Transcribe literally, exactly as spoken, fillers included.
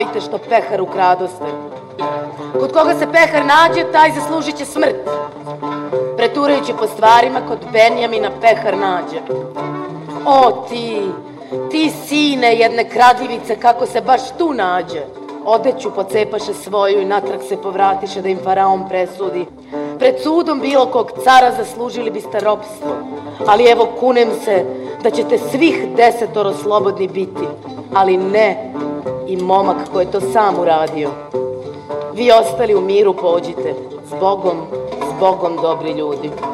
vidite što pehar ukradoste. Kod koga se pehar nađe, taj zaslužit će smrt. Preturajući po stvarima, kod Benjamina pehar nađe. O ti, ti sine jedne kradljivice, kako se baš tu nađe. Odeću pocepaše svoju i natrag se povratiše da im faraon presudi. Pred sudom bilo kog cara zaslužili biste ropstvo, ali evo kunem se da ćete svih desetoro slobodni biti, ali ne i momak koji je to sam uradio. Vi ostali u miru pođite, s Bogom, s Bogom dobri ljudi.